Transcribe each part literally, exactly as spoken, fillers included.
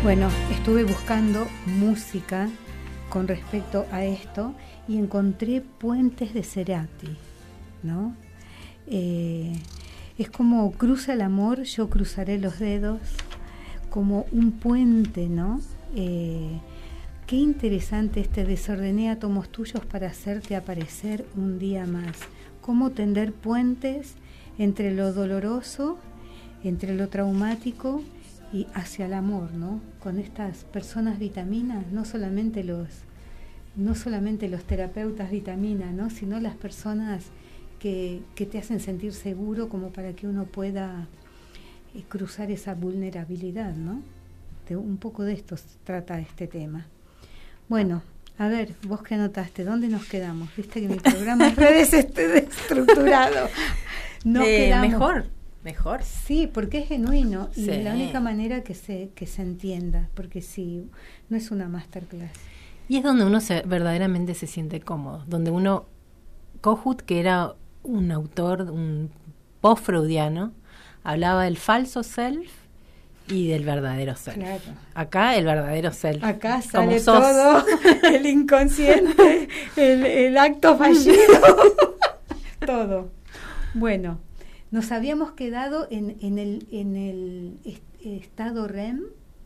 Bueno, estuve buscando música con respecto a esto y encontré Puentes de Cerati, ¿no? Eh, es como cruza el amor, yo cruzaré los dedos, como un puente, ¿no? Eh, qué interesante este desordené átomos tuyos para hacerte aparecer un día más. Cómo tender puentes entre lo doloroso, entre lo traumático y hacia el amor, ¿no? Con estas personas vitaminas, no solamente los, no solamente los terapeutas vitaminas, ¿no? Sino las personas que, que te hacen sentir seguro como para que uno pueda eh, cruzar esa vulnerabilidad, ¿no? De, un poco de esto trata este tema. Bueno, a ver, vos qué notaste, ¿dónde nos quedamos? Viste que mi programa es re desestructurado. No eh, quedamos. Mejor. Mejor. Sí, porque es genuino y Sí. la única manera que se que se entienda, porque sí, no es una masterclass. Y es donde uno se, verdaderamente se siente cómodo, donde uno, Kohut, que era un autor, un post-freudiano, hablaba del falso self y del verdadero self. Claro. Acá el verdadero self. Acá como sale sos. todo, el inconsciente, el, el acto fallido, todo. Bueno. Nos habíamos quedado en, en el en el est- estado R E M.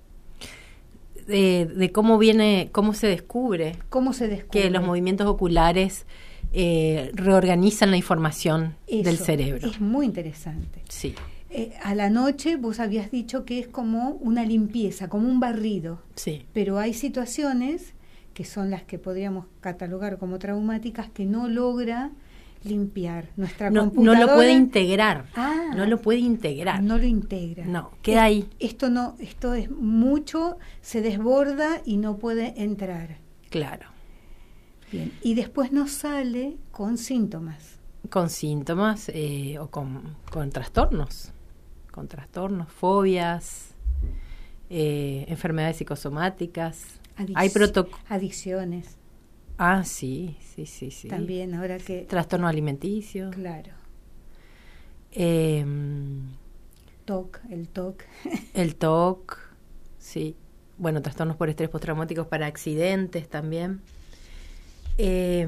De, de cómo viene, cómo se descubre ¿Cómo se descubre? que los movimientos oculares eh, reorganizan la información Eso, del cerebro. Es muy interesante. Sí, Eh, a la noche vos habías dicho que es como una limpieza, como un barrido. sí. Pero hay situaciones que son las que podríamos catalogar como traumáticas que no logra limpiar nuestra No, no computadora. lo puede integrar. Ah, no lo puede integrar. No lo integra. No, queda ahí. Esto no, esto es mucho, se desborda y no puede entrar. Claro. Bien. Y después nos sale con síntomas. Con síntomas eh, o con, con trastornos. Con trastornos, fobias, eh, enfermedades psicosomáticas. Adic- Hay protoc- adicciones. Ah, sí, sí, sí, sí. También, ahora que... Trastornos alimenticios. Claro. Eh, T O C, el T O C. el T O C, sí. Bueno, trastornos por estrés postraumáticos para accidentes también. Eh,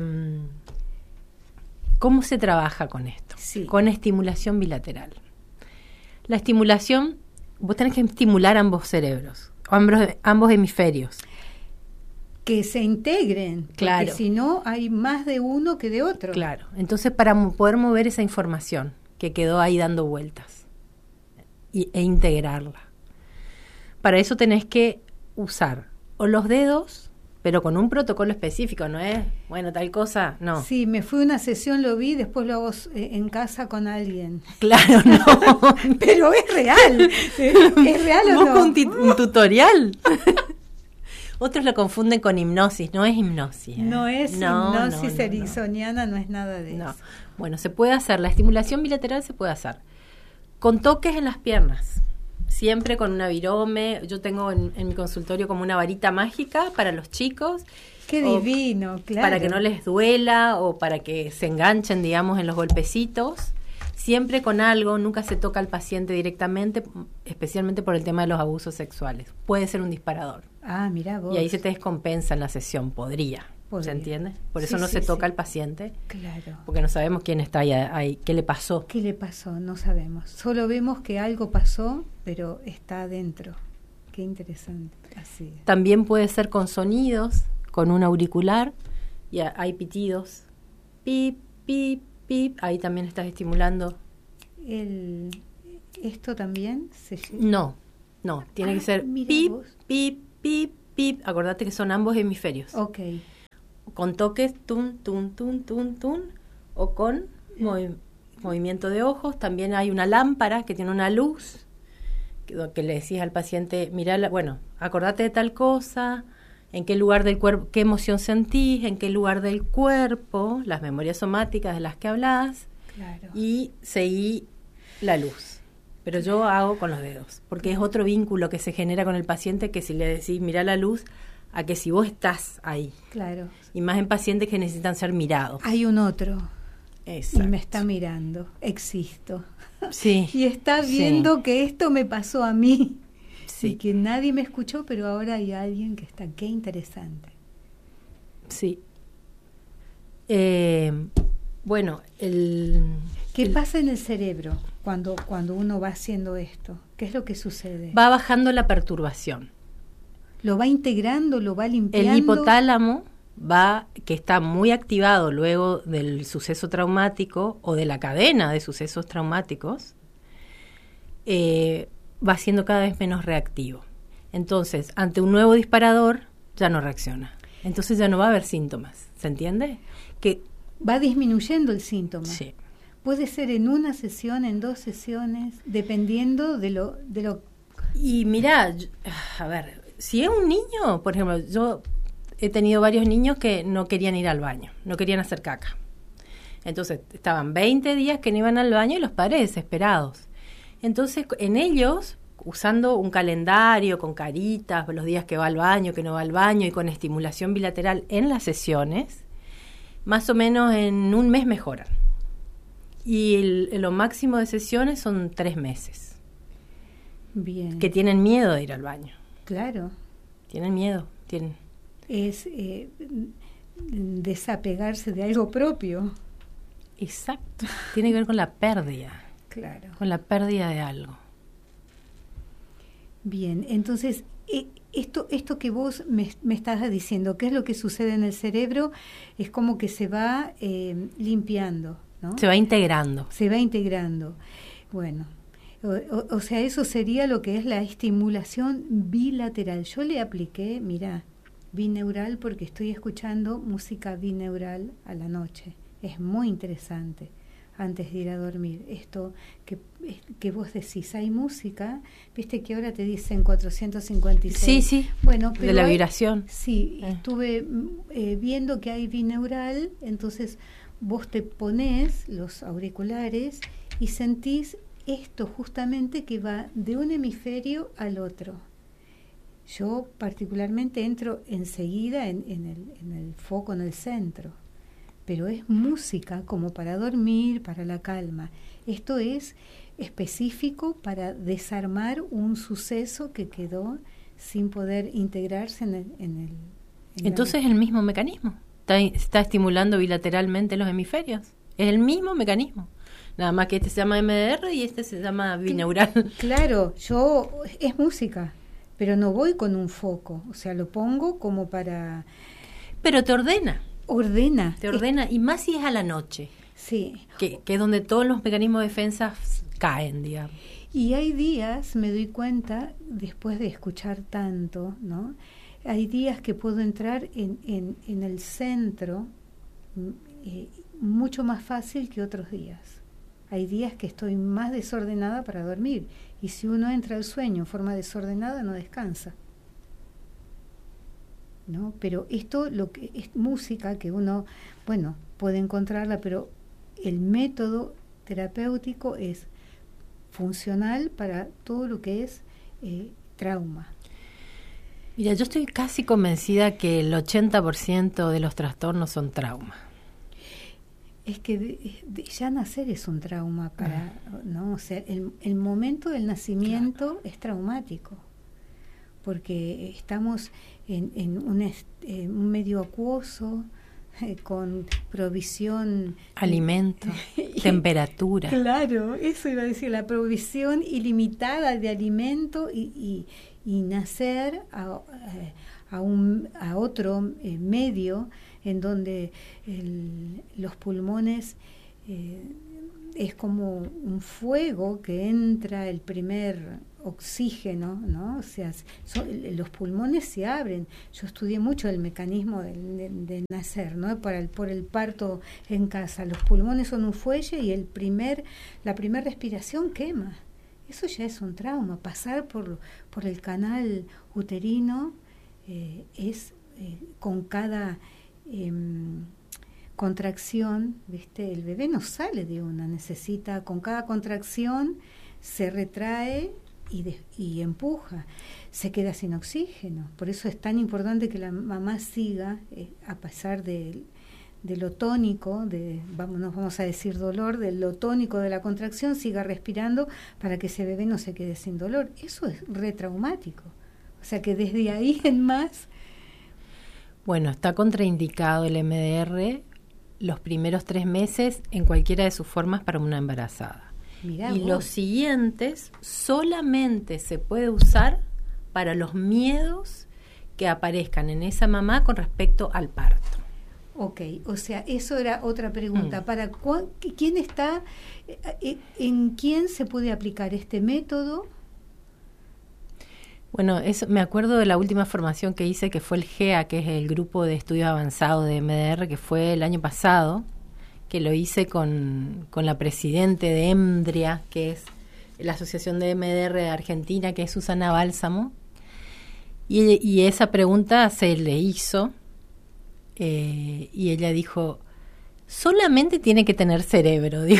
¿Cómo se trabaja con esto? Sí. Con estimulación bilateral. La estimulación, vos tenés que estimular ambos cerebros, ambos, ambos hemisferios. Que se integren, Claro. porque si no hay más de uno que de otro. Claro. Entonces, para mo- poder mover esa información que quedó ahí dando vueltas y, e integrarla, para eso tenés que usar o los dedos, pero con un protocolo específico, no es, bueno, tal cosa, no. Sí, me fui a una sesión, lo vi, después lo hago eh, en casa con alguien. Claro, no. Pero es real. ¿Es real o Busca no? un, ti- un tutorial. Otros lo confunden con hipnosis, no es hipnosis. ¿eh? No es No, hipnosis no, no, no. ericksoniana, no es nada de No. eso. Bueno, se puede hacer, la estimulación bilateral se puede hacer con toques en las piernas, siempre con una virome. Yo tengo en, en mi consultorio como una varita mágica para los chicos. Qué o divino, claro. Para que no les duela o para que se enganchen, digamos, en los golpecitos. Siempre con algo, nunca se toca al paciente directamente, especialmente por el tema de los abusos sexuales. Puede ser un disparador. Ah, mirá vos. Y ahí se te descompensa en la sesión, podría, Podría. ¿se entiende? Por eso Sí, no sí, se toca sí. al paciente, Claro. porque no sabemos quién está ahí, ahí, qué le pasó. ¿Qué le pasó? No sabemos. Solo vemos que algo pasó, pero está adentro. Qué interesante. Así es. También puede ser con sonidos, con un auricular, y a- hay pitidos, pip, pip, pip, ahí también estás estimulando. El, ¿Esto también se No, no, tiene Ah, que ser mira pip, vos. pip, pip, pip, acordate que son ambos hemisferios. Ok. Con toques, tun, tun, tun, tun, tun, o con movi- movimiento de ojos. También hay una lámpara que tiene una luz, que, que le decís al paciente, mirá, la- bueno, acordate de tal cosa, en qué lugar del cuerpo, qué emoción sentís, en qué lugar del cuerpo, las memorias somáticas de las que hablás, Claro. y seguí la luz. Pero yo hago con los dedos, porque es otro vínculo que se genera con el paciente, que si le decís, mirá la luz, a que si vos estás ahí. Claro. Y más en pacientes que necesitan ser mirados. Hay un otro Exacto. y me está mirando. Existo. Sí. Y está Sí. viendo que esto me pasó a mí. Sí. Y que nadie me escuchó, pero ahora hay alguien que está. Qué interesante. Sí. Eh, bueno, el... ¿Qué el, pasa en el cerebro cuando, cuando uno va haciendo esto? ¿Qué es lo que sucede? Va bajando la perturbación. ¿Lo va integrando, lo va limpiando? El hipotálamo va, que está muy activado luego del suceso traumático o de la cadena de sucesos traumáticos, eh, va siendo cada vez menos reactivo. Entonces, ante un nuevo disparador, ya no reacciona. Entonces ya no va a haber síntomas, ¿se entiende? Que va disminuyendo el síntoma. Sí. Puede ser en una sesión, en dos sesiones, dependiendo de lo... de lo Y mirá, yo, a ver, si es un niño, por ejemplo, yo he tenido varios niños que no querían ir al baño, no querían hacer caca. Entonces, estaban veinte días que no iban al baño y los padres desesperados. Entonces, en ellos, usando un calendario con caritas, los días que va al baño, que no va al baño, y con estimulación bilateral en las sesiones, más o menos en un mes mejoran. Y el, lo máximo de sesiones son tres meses. Bien. Que tienen miedo de ir al baño. Claro. Tienen miedo. Tienen... Es eh, desapegarse de algo propio. Exacto. Tiene que ver con la pérdida. Claro. Con la pérdida de algo. Bien, entonces, eh, esto, esto que vos me, me estás diciendo, ¿qué es lo que sucede en el cerebro? Es como que se va eh, limpiando, ¿no? Se va integrando. Se va integrando. Bueno, o, o, o sea, eso sería lo que es la estimulación bilateral. Yo le apliqué, mira, bineural, porque estoy escuchando música bineural a la noche. Es muy interesante. Antes de ir a dormir, esto que, que vos decís, hay música, viste que ahora te dicen cuatrocientos cincuenta y seis. Sí, sí, bueno, pero de la hay, vibración. Sí, eh. estuve eh, viendo que hay bineural, entonces vos te ponés los auriculares y sentís esto justamente que va de un hemisferio al otro. Yo particularmente entro enseguida en, en, el, en el foco, en el centro. Pero es música como para dormir, para la calma. Esto es específico para desarmar un suceso que quedó sin poder integrarse en el... En el en Entonces la... es el mismo mecanismo. Está, está estimulando bilateralmente los hemisferios. Es el mismo mecanismo. Nada más que este se llama M D R y este se llama bineural. Claro, yo... Es música, pero no voy con un foco. O sea, lo pongo como para... Pero te ordena. Ordena. Te ordena, es, y más si es a la noche. Sí. Que, que es donde todos los mecanismos de defensa caen, digamos. Y hay días, me doy cuenta, después de escuchar tanto, ¿no? Hay días que puedo entrar en, en, en el centro eh, mucho más fácil que otros días. Hay días que estoy más desordenada para dormir. Y si uno entra al sueño en forma desordenada, no descansa. ¿No? Pero esto lo que es música que uno, bueno, puede encontrarla, pero el método terapéutico es funcional para todo lo que es eh, trauma. Mira, yo estoy casi convencida que el ochenta por ciento de los trastornos son trauma. Es que de, de ya nacer es un trauma para, ¿no? O sea, el, el momento del nacimiento claro. es traumático. Porque estamos en, en un, en un medio acuoso, eh, con provisión... Alimento, temperatura. Claro, eso iba a decir, la provisión ilimitada de alimento y, y, y nacer a, a, un, a otro eh, medio en donde el, los pulmones... Eh, es como un fuego que entra el primer oxígeno, ¿no? O sea, so, los pulmones se abren. Yo estudié mucho el mecanismo de, de, de nacer, ¿no? Para el, por el parto en casa. Los pulmones son un fuelle y el primer, la primera respiración quema. Eso ya es un trauma. Pasar por, por el canal uterino eh, es eh, con cada... Eh, contracción, ¿viste? El bebé no sale de una, necesita, con cada contracción se retrae y, de, y empuja, se queda sin oxígeno. Por eso es tan importante que la mamá siga, eh, a pesar de, de lo tónico, de, vamos, no vamos a decir dolor, de lo tónico de la contracción, siga respirando para que ese bebé no se quede sin dolor. Eso es retraumático. O sea que desde ahí en más... Bueno, está contraindicado el M D R los primeros tres meses en cualquiera de sus formas para una embarazada. Mirá y vos. Los siguientes solamente se puede usar para los miedos que aparezcan en esa mamá con respecto al parto. Ok, o sea, eso era otra pregunta. Mm. ¿Para cu- quién está, eh, en quién se puede aplicar este método? Bueno, eso, me acuerdo de la última formación que hice, que fue el G E A, que es el Grupo de Estudio Avanzado de M D R, que fue el año pasado, que lo hice con, con la presidente de EMDRIA, que es la Asociación de M D R de Argentina, que es Susana Bálsamo, y, y esa pregunta se le hizo, eh, y ella dijo, solamente tiene que tener cerebro, dijo.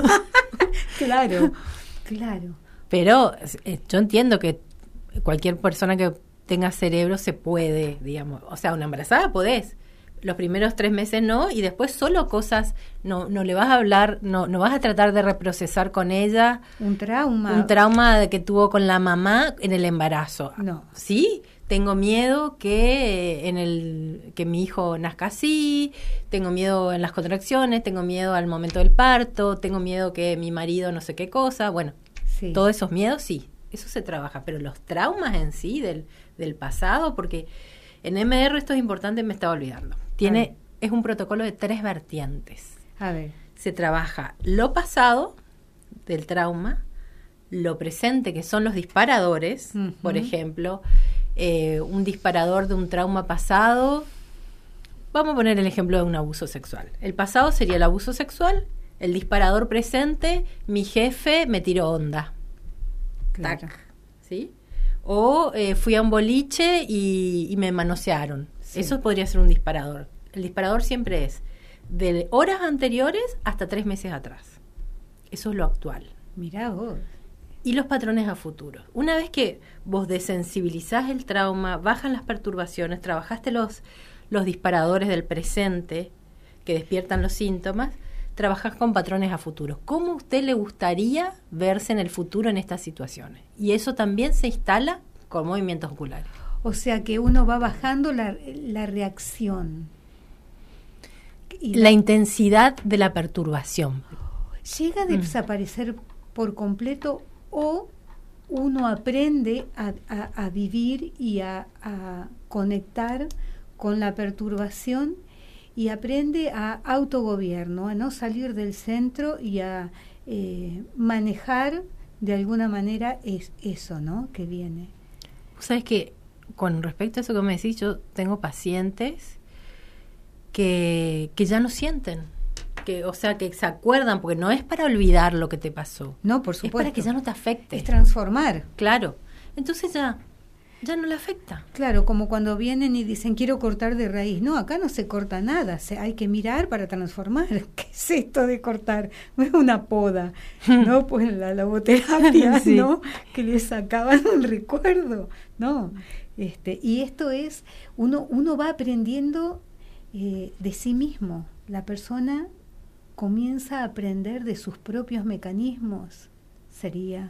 Claro, claro. Pero eh, yo entiendo que cualquier persona que tenga cerebro se puede, digamos, o sea, una embarazada podés, los primeros tres meses no, y después solo cosas, no no le vas a hablar, no no vas a tratar de reprocesar con ella un trauma, un trauma de que tuvo con la mamá en el embarazo. No. Sí, tengo miedo que en el que mi hijo nazca así, tengo miedo en las contracciones, tengo miedo al momento del parto, tengo miedo que mi marido no sé qué cosa, bueno, sí. Todos esos miedos sí. Eso se trabaja, pero los traumas en sí del, del pasado, porque en M D R esto es importante, me estaba olvidando. Tiene, es un protocolo de tres vertientes. A ver. Se trabaja lo pasado del trauma, lo presente, que son los disparadores, uh-huh. Por ejemplo, eh, un disparador de un trauma pasado. Vamos a poner el ejemplo de un abuso sexual. El pasado sería el abuso sexual, el disparador presente, mi jefe me tiró onda. Claro. Tac, ¿sí? O eh, fui a un boliche y, y me manosearon. Sí. Eso podría ser un disparador. El disparador siempre es de horas anteriores hasta tres meses atrás. Eso es lo actual. Mirá vos. Y los patrones a futuro. Una vez que vos desensibilizás el trauma, bajan las perturbaciones, trabajaste los, los disparadores del presente que despiertan los síntomas, trabajás con patrones a futuro. ¿Cómo a usted le gustaría verse en el futuro en estas situaciones? Y eso también se instala con movimientos oculares. O sea que uno va bajando la, la reacción. Y la, la intensidad de la perturbación. ¿Llega a desaparecer mm. por completo o uno aprende a, a, a vivir y a, a conectar con la perturbación y aprende a autogobierno, a no salir del centro y a eh, manejar de alguna manera es eso, ¿no? Que viene. ¿Sabes qué? Con respecto a eso que me decís, yo tengo pacientes que, que ya no sienten, que, o sea, que se acuerdan, porque no es para olvidar lo que te pasó. No, por supuesto. Es para que ya no te afecte. Es transformar. Claro. Entonces ya... ya no le afecta. Claro, como cuando vienen y dicen quiero cortar de raíz. No, acá no se corta nada, se, hay que mirar para transformar. ¿Qué es esto de cortar? No es una poda, ¿no? Pues la logoterapia, sí. ¿No? Que le sacaban un recuerdo, ¿no? Este, y esto es, uno, uno va aprendiendo eh, de sí mismo. La persona comienza a aprender de sus propios mecanismos, sería...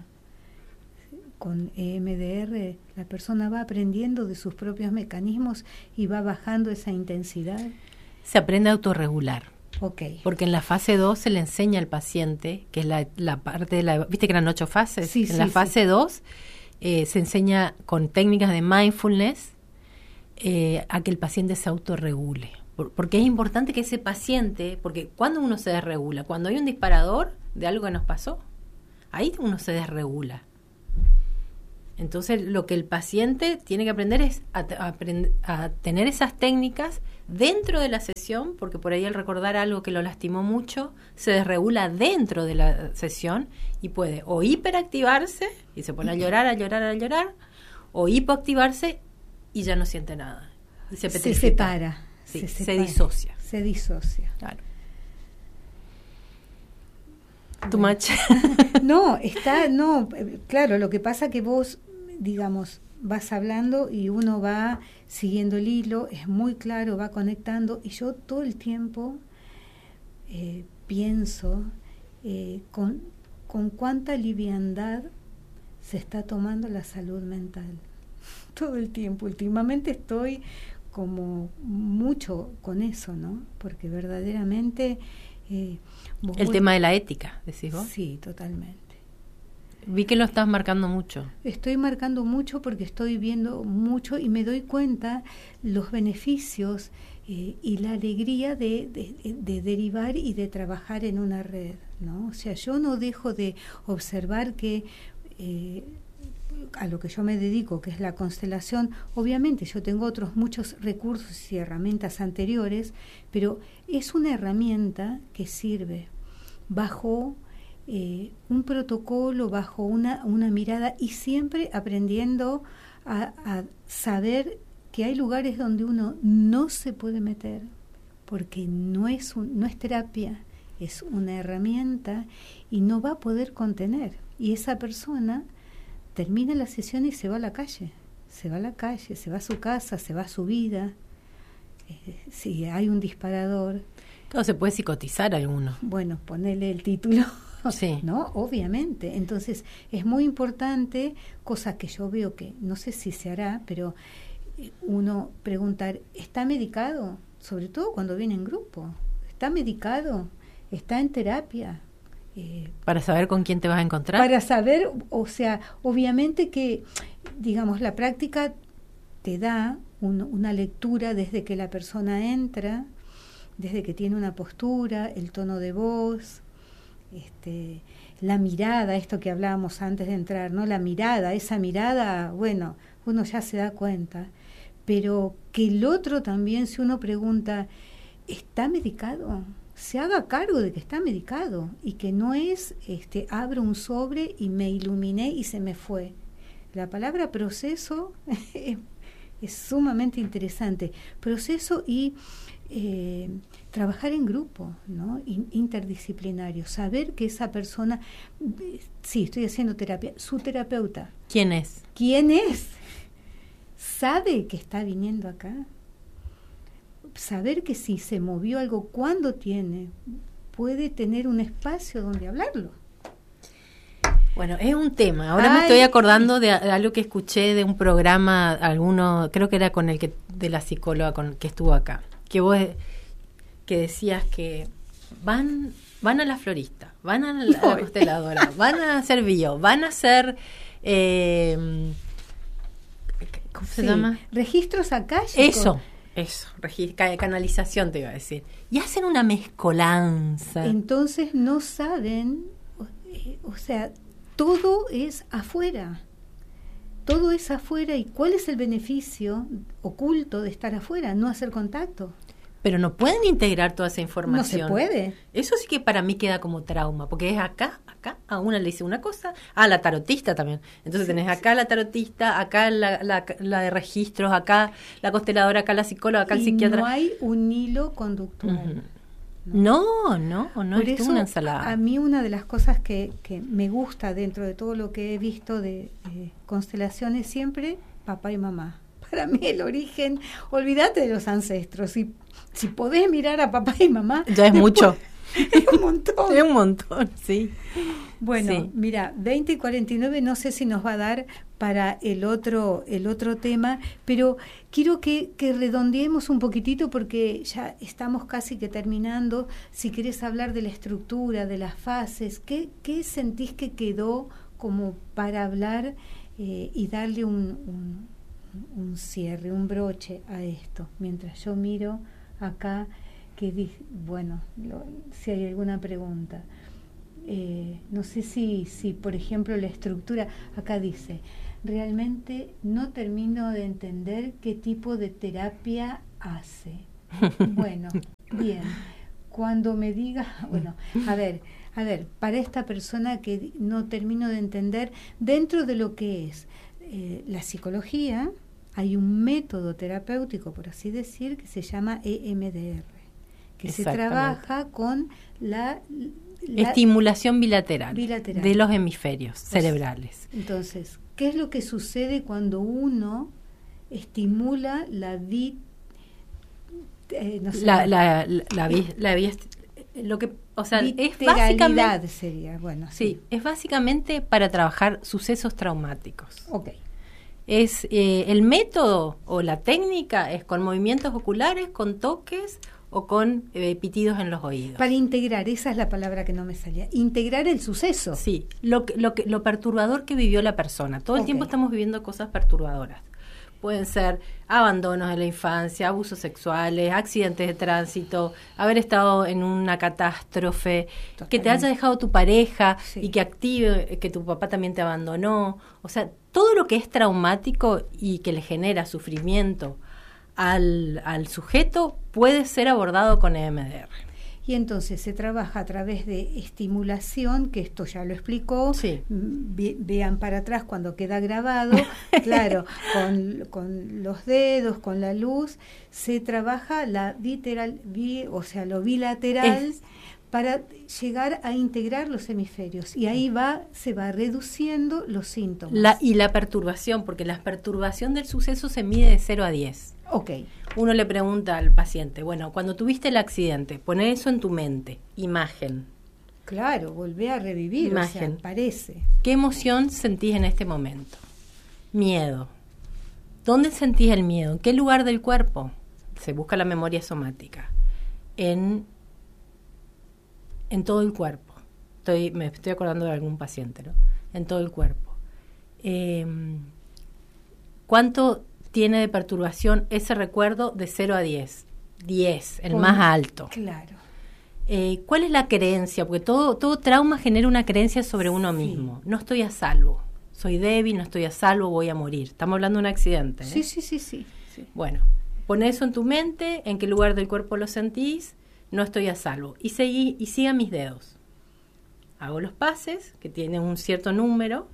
Con E M D R la persona va aprendiendo de sus propios mecanismos y va bajando esa intensidad. Se aprende a autorregular. Okay. Porque en la fase dos se le enseña al paciente, que es la, la parte de la... ¿Viste que eran ocho fases? Sí, en sí, la fase sí. dos eh, se enseña con técnicas de mindfulness eh, a que el paciente se autorregule. Por, porque es importante que ese paciente... Porque cuando uno se desregula, cuando hay un disparador de algo que nos pasó, ahí uno se desregula. Entonces, lo que el paciente tiene que aprender es a, a, aprend- a tener esas técnicas dentro de la sesión, porque por ahí al recordar algo que lo lastimó mucho, se desregula dentro de la sesión y puede o hiperactivarse y se pone a llorar, a llorar, a llorar, o hipoactivarse y ya no siente nada. Y se, se separa. Sí, se, se separa, disocia. Se disocia. Claro. Too much. No, está, no, claro, lo que pasa que vos digamos, vas hablando y uno va siguiendo el hilo, es muy claro, va conectando, y yo todo el tiempo eh, pienso eh, con, con cuánta liviandad se está tomando la salud mental. Todo el tiempo, últimamente estoy como mucho con eso, ¿no? Porque verdaderamente... Eh, el tema de la ética, decís vos. Sí, totalmente. Vi que lo estás marcando mucho. Estoy marcando mucho porque estoy viendo mucho y me doy cuenta los beneficios eh, y la alegría de, de, de derivar y de trabajar en una red, ¿no? O sea, yo no dejo de observar que eh, a lo que yo me dedico, que es la constelación, obviamente yo tengo otros muchos recursos y herramientas anteriores, pero es una herramienta que sirve bajo eh, un protocolo, bajo una, una mirada, y siempre aprendiendo a, a saber que hay lugares donde uno no se puede meter, porque no es, un, no es terapia, es una herramienta y no va a poder contener. Y esa persona termina la sesión y se va a la calle, se va a la calle, se va a su casa, se va a su vida. Eh, si hay un disparador. Claro, se puede psicotizar alguno. Bueno, ponele el título, sí. ¿no? Obviamente. Entonces, es muy importante, cosa que yo veo que, no sé si se hará, pero uno preguntar, ¿está medicado? Sobre todo cuando viene en grupo. ¿Está medicado? ¿Está en terapia? Eh, para saber con quién te vas a encontrar. Para saber, o sea, obviamente que, digamos, la práctica te da un, una lectura desde que la persona entra, desde que tiene una postura, el tono de voz, este, la mirada, esto que hablábamos antes de entrar, ¿no? La mirada, esa mirada, bueno, uno ya se da cuenta, pero que el otro también, si uno pregunta, ¿está medicado?, se haga cargo de que está medicado y que no es, este, abro un sobre y me iluminé y se me fue. La palabra proceso es, es sumamente interesante. Proceso y eh, trabajar en grupo, ¿no? In, interdisciplinario. Saber que esa persona, sí, estoy haciendo terapia, su terapeuta. ¿Quién es? ¿Quién es? ¿Sabe que está viniendo acá? Saber que si se movió algo, cuándo tiene, puede tener un espacio donde hablarlo. Bueno, es un tema. Ahora Ay, me estoy acordando de, de algo que escuché de un programa, alguno, creo que era con el que de la psicóloga con que estuvo acá, que vos que decías que van van a la florista, van a la, a la consteladora, van a hacer bio, van a hacer eh, ¿cómo se sí, llama? Registros akáshicos. Eso. Eso, canalización te iba a decir. Y hacen una mezcolanza. Entonces no saben, o, o sea, todo es afuera. Todo es afuera. ¿Y cuál es el beneficio oculto de estar afuera? No hacer contacto. Pero no pueden integrar toda esa información. No se puede. Eso sí que para mí queda como trauma, porque es acá, acá, a una le dice una cosa, a la tarotista también. Entonces sí, tenés acá sí. la tarotista, acá la, la, la de registros, acá la consteladora, acá la psicóloga, acá y el psiquiatra. No hay un hilo conductual. Uh-huh. No, no, no, no es una ensalada. A mí una de las cosas que, que me gusta dentro de todo lo que he visto de eh, constelaciones siempre, papá y mamá. Para mí el origen, olvídate de los ancestros, si, si podés mirar a papá y mamá... Ya es después, mucho. Es un montón. Es un montón, sí. Bueno, sí. Mira, veinte y cuarenta y nueve no sé si nos va a dar para el otro, el otro tema, pero quiero que, que redondeemos un poquitito porque ya estamos casi que terminando. Si querés hablar de la estructura, de las fases, ¿qué, qué sentís que quedó como para hablar eh, y darle un... un un cierre, un broche a esto, mientras yo miro acá que di, bueno, lo, si hay alguna pregunta, eh, no sé si, si por ejemplo la estructura, acá dice, realmente no termino de entender qué tipo de terapia hace. Bueno, bien, cuando me diga, bueno, a ver, a ver, para esta persona que no termino de entender, dentro de lo que es eh, la psicología, hay un método terapéutico, por así decir, que se llama E M D R, que se trabaja con la, la estimulación bilateral, bilateral de los hemisferios cerebrales. Entonces, ¿qué es lo que sucede cuando uno estimula la vi, eh, no sé, la, la, la, la, vi, la vi, lo que, o sea, es básicamente sería, bueno, sí. sí, es básicamente para trabajar sucesos traumáticos. Okay. Es eh, el método o la técnica es con movimientos oculares, con toques o con eh, pitidos en los oídos. Para integrar, esa es la palabra que no me salía. Integrar el suceso. Sí, lo lo que, lo perturbador que vivió la persona. Todo el okay. tiempo estamos viviendo cosas perturbadoras. Pueden ser abandonos de la infancia, abusos sexuales, accidentes de tránsito, haber estado en una catástrofe, totalmente. Que te haya dejado tu pareja sí. y que active que tu papá también te abandonó. O sea, todo lo que es traumático y que le genera sufrimiento al, al sujeto puede ser abordado con E M D R. Y entonces se trabaja a través de estimulación, que esto ya lo explicó, sí. Ve, vean para atrás cuando queda grabado, claro, con, con los dedos, con la luz, se trabaja la bilateral, bi, o sea, lo bilateral, es, para llegar a integrar los hemisferios, y ahí va se va reduciendo los síntomas. La, y la perturbación, porque la perturbación del suceso se mide de cero a diez. Ok. Uno le pregunta al paciente, bueno, cuando tuviste el accidente, poné eso en tu mente, imagen. Claro, volvé a revivir, imagen. O sea, parece. ¿Qué emoción sentís en este momento? Miedo. ¿Dónde sentís el miedo? ¿En qué lugar del cuerpo? Se busca la memoria somática. En, en todo el cuerpo. Estoy, me estoy acordando de algún paciente, ¿no? En todo el cuerpo. Eh, ¿Cuánto tiene de perturbación ese recuerdo de cero a diez? diez, el Por, más alto. Claro. Eh, ¿Cuál es la creencia? Porque todo, todo trauma genera una creencia sobre uno sí. mismo. No estoy a salvo. Soy débil, no estoy a salvo, voy a morir. Estamos hablando de un accidente. ¿eh? Sí, sí, sí, sí, sí. Bueno, pon eso en tu mente, en qué lugar del cuerpo lo sentís, no estoy a salvo. Y, seguí, y siga mis dedos. Hago los pases, que tienen un cierto número.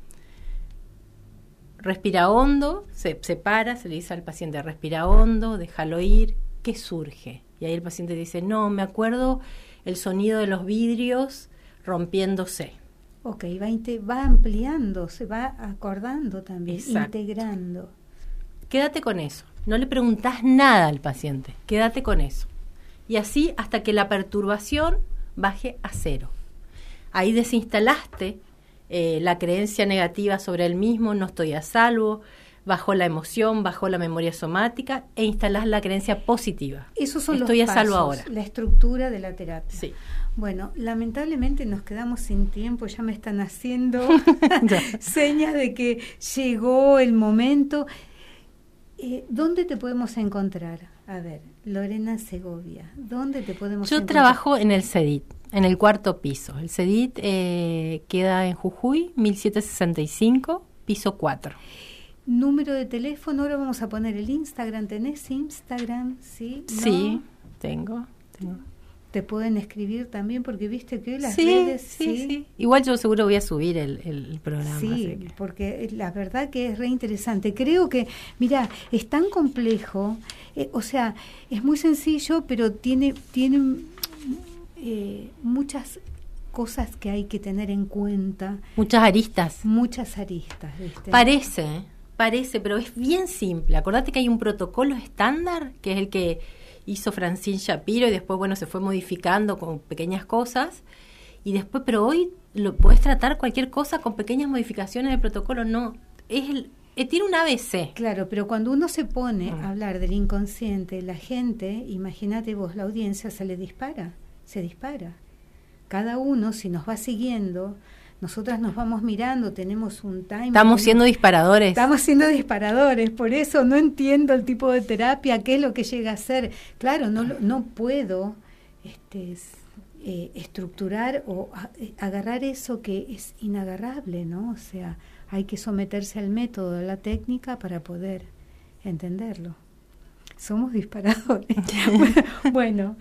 Respira hondo, se, se para, se le dice al paciente, respira hondo, déjalo ir, ¿qué surge? Y ahí el paciente dice, no, me acuerdo el sonido de los vidrios rompiéndose. Ok, va, va ampliando, se va acordando también, Exacto. integrando. Quédate con eso, no le preguntás nada al paciente, quédate con eso. Y así hasta que la perturbación baje a cero. Ahí desinstalaste Eh, la creencia negativa sobre el mismo, no estoy a salvo, bajó la emoción, bajó la memoria somática e instalás la creencia positiva. Esos son estoy los a pasos, salvo ahora. La estructura de la terapia. Sí. Bueno, lamentablemente nos quedamos sin tiempo, ya me están haciendo señas de que llegó el momento. Eh, ¿Dónde te podemos encontrar? A ver, Lorena Segovia, ¿dónde te podemos Yo encontrar? Yo trabajo en el CEDIT. En el cuarto piso. El CEDIT eh, queda en Jujuy, mil setecientos sesenta y cinco, piso cuatro. Número de teléfono, ahora vamos a poner el Instagram. ¿Tenés Instagram? Sí, ¿no? Sí, tengo, tengo. Te pueden escribir también, porque viste que las sí, redes... Sí, sí, sí. Igual yo seguro voy a subir el, el programa. Sí, porque la verdad que es re interesante. Creo que, mira, es tan complejo, eh, o sea, es muy sencillo, pero tiene... tiene Eh, muchas cosas que hay que tener en cuenta. Muchas aristas. Muchas aristas, ¿viste? Parece, parece, pero es bien simple. Acordate que hay un protocolo estándar, que es el que hizo Francine Shapiro, y después, bueno, se fue modificando con pequeñas cosas. Y después, pero hoy lo puedes tratar cualquier cosa con pequeñas modificaciones del protocolo. No, es el... Eh, tiene un A B C. Claro, pero cuando uno se pone mm. a hablar del inconsciente, la gente, imagínate vos, la audiencia se le dispara. se dispara. Cada uno, si nos va siguiendo, nosotras nos vamos mirando, tenemos un time. Estamos tenemos, siendo disparadores. Estamos siendo disparadores, por eso no entiendo el tipo de terapia, qué es lo que llega a ser. Claro, no, no puedo este, eh, estructurar o a, eh, agarrar eso que es inagarrable, ¿no? O sea, hay que someterse al método, a la técnica para poder entenderlo. Somos disparadores. Bueno,